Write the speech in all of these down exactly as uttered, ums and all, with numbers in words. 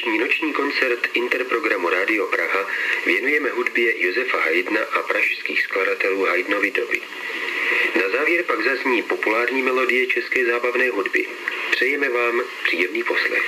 Dnešní noční koncert Interprogramu Rádio Praha věnujeme hudbě Josefa Haydna a pražských skladatelů Haydnovy doby. Na závěr pak zazní populární melodie české zábavné hudby. Přejeme vám příjemný poslech.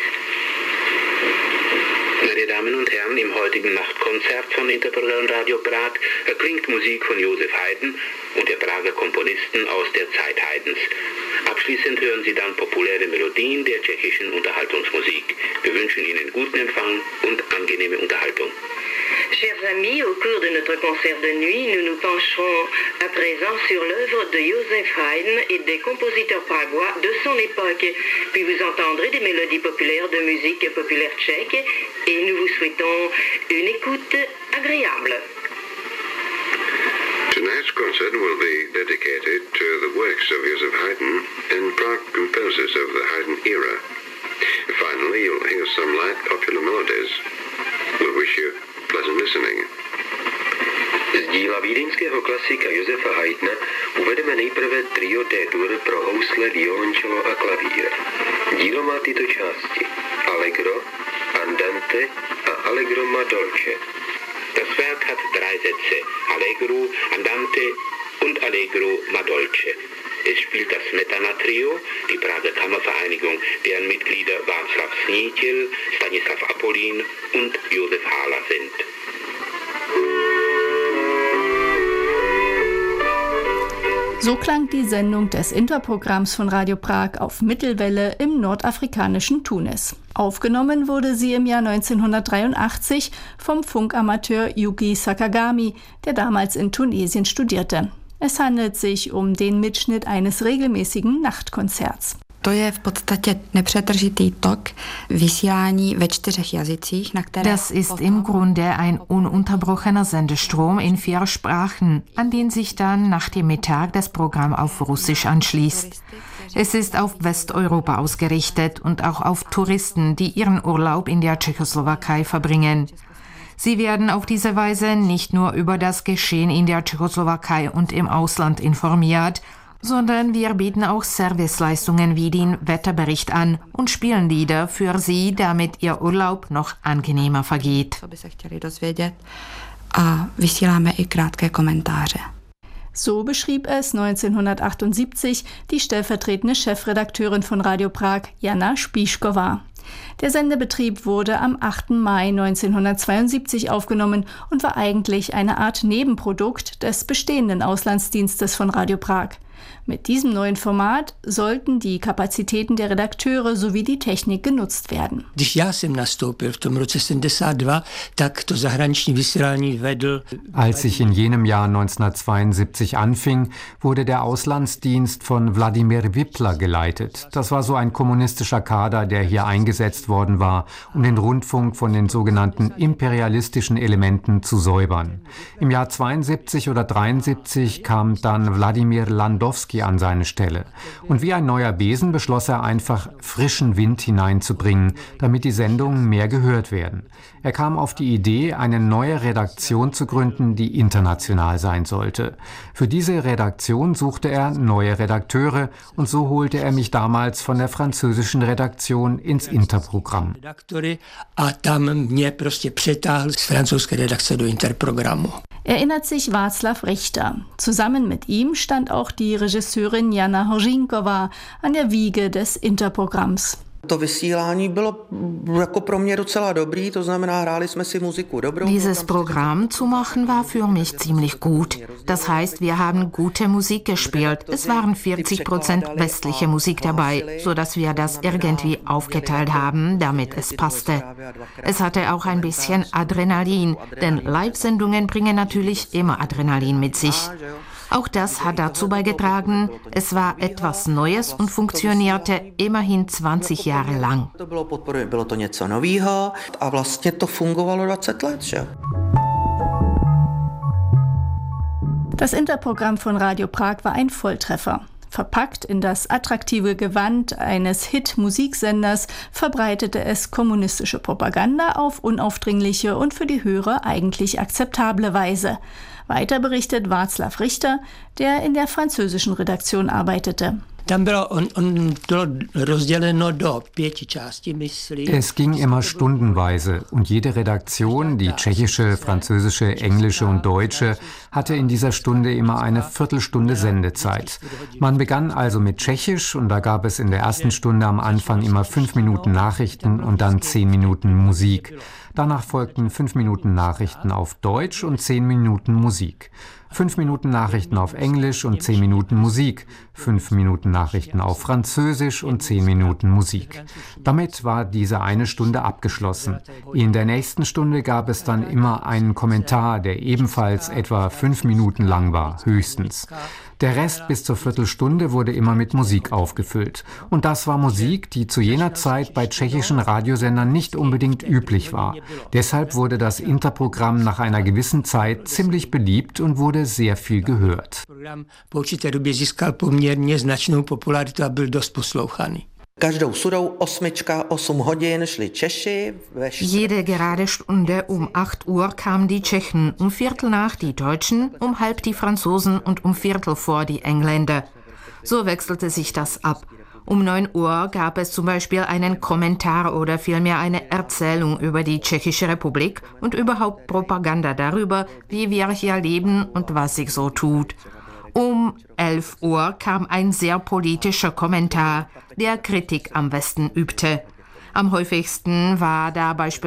Meine Damen und Herren, im heutigen Nachtkonzert von Interprogramm Radio Prag erklingt Musik von Josef Haydn und der Prager Komponisten aus der Zeit Haydns. Abschließend hören Sie dann populäre Melodien der tschechischen Unterhaltungsmusik. Wir wünschen Ihnen guten Empfang und angenehme Unterhaltung. Chers amis, au cours de notre concert de nuit, nous nous pencherons à présent sur l'œuvre de Josef Haydn et des compositeurs pragois de son époque. Puis vous entendrez des mélodies populaires de musique populaire tchèque et nous vous souhaitons une écoute agréable. Tonight's concert will be dedicated to the works of Josef Haydn and Prague composers of the Haydn era. Finally, you'll hear some light popular melodies. We wish you pleasant listening. Z díla vídeňského klasika Josefa Haydna uvedeme nejprve trio D-dur pro housle, violoncello a klavír. Dílo má tyto části: Allegro, Andante a Allegro ma dolce. Das Werk hat drei Sätze: Allegro, Andante und Allegro ma dolce. Es spielt das Smetana-Trio, die Prager Kammervereinigung, deren Mitglieder Václav Snítil, Stanislav Apollin und Josef Hala sind. So klang die Sendung des Interprogramms von Radio Prag auf Mittelwelle im nordafrikanischen Tunis. Aufgenommen wurde sie im Jahr neunzehnhundertdreiundachtzig vom Funkamateur Yuki Sakagami, der damals in Tunesien studierte. Es handelt sich um den Mitschnitt eines regelmäßigen Nachtkonzerts. To je v podstatě nepřetržitý tok vysílání ve čtyřech jazycích, na které Das ist im Grunde ein ununterbrochener Sendestrom in vier Sprachen, an den sich dann nach dem Mittag das Programm auf Russisch anschließt. Es ist auf Westeuropa ausgerichtet und auch auf Touristen, die ihren Urlaub in der Tschechoslowakei verbringen. Sie werden auf diese Weise nicht nur über das Geschehen in der Tschechoslowakei und im Ausland informiert, sondern wir bieten auch Serviceleistungen wie den Wetterbericht an und spielen Lieder für Sie, damit Ihr Urlaub noch angenehmer vergeht. A vysíláme i krátké komentáře. So beschrieb es neunzehnhundertachtundsiebzig die stellvertretende Chefredakteurin von Radio Prag, Jana Spišková. Der Sendebetrieb wurde am achten Mai neunzehnhundertzweiundsiebzig aufgenommen und war eigentlich eine Art Nebenprodukt des bestehenden Auslandsdienstes von Radio Prag. Mit diesem neuen Format sollten die Kapazitäten der Redakteure sowie die Technik genutzt werden. Als ich in jenem Jahr neunzehnhundertzweiundsiebzig anfing, wurde der Auslandsdienst von Wladimir Wipler geleitet. Das war so ein kommunistischer Kader, der hier eingesetzt worden war, um den Rundfunk von den sogenannten imperialistischen Elementen zu säubern. Im Jahr zweiundsiebzig oder dreiundsiebzig kam dann Wladimir Landowski an seine Stelle. Und wie ein neuer Besen beschloss er einfach, frischen Wind hineinzubringen, damit die Sendungen mehr gehört werden. Er kam auf die Idee, eine neue Redaktion zu gründen, die international sein sollte. Für diese Redaktion suchte er neue Redakteure und so holte er mich damals von der französischen Redaktion ins Interprogramm. Erinnert sich Václav Richter. Zusammen mit ihm stand auch die Regisseurin Jana Hořínková an der Wiege des Interprogramms. Dieses Programm zu machen war für mich ziemlich gut. Das heißt, wir haben gute Musik gespielt. Es waren vierzig Prozent westliche Musik dabei, sodass wir das irgendwie aufgeteilt haben, damit es passte. Es hatte auch ein bisschen Adrenalin, denn Live-Sendungen bringen natürlich immer Adrenalin mit sich. Auch das hat dazu beigetragen, es war etwas Neues und funktionierte immerhin zwanzig Jahre lang. Das Interprogramm von Radio Prag war ein Volltreffer. Verpackt in das attraktive Gewand eines Hit-Musiksenders verbreitete es kommunistische Propaganda auf unaufdringliche und für die Hörer eigentlich akzeptable Weise. Weiter berichtet Václav Richter, der in der französischen Redaktion arbeitete. Es ging immer stundenweise und jede Redaktion, die tschechische, französische, englische und deutsche, hatte in dieser Stunde immer eine Viertelstunde Sendezeit. Man begann also mit Tschechisch und da gab es in der ersten Stunde am Anfang immer fünf Minuten Nachrichten und dann zehn Minuten Musik. Danach folgten fünf Minuten Nachrichten auf Deutsch und zehn Minuten Musik. Fünf Minuten Nachrichten auf Englisch und zehn Minuten Musik. Fünf Minuten Nachrichten auf Französisch und zehn Minuten Musik. Damit war diese eine Stunde abgeschlossen. In der nächsten Stunde gab es dann immer einen Kommentar, der ebenfalls etwa fünf Minuten lang war, höchstens. Der Rest bis zur Viertelstunde wurde immer mit Musik aufgefüllt. Und das war Musik, die zu jener Zeit bei tschechischen Radiosendern nicht unbedingt üblich war. Deshalb wurde das Interprogramm nach einer gewissen Zeit ziemlich beliebt und wurde sehr viel gehört. Jede gerade Stunde um acht Uhr kamen die Tschechen, um Viertel nach die Deutschen, um halb die Franzosen und um Viertel vor die Engländer. So wechselte sich das ab. Um neun Uhr gab es zum Beispiel einen Kommentar oder vielmehr eine Erzählung über die Tschechische Republik und überhaupt Propaganda darüber, wie wir hier leben und was sich so tut. Um elf Uhr kam ein sehr politischer Kommentar, der Kritik am Westen übte. Am häufigsten war da beispielsweise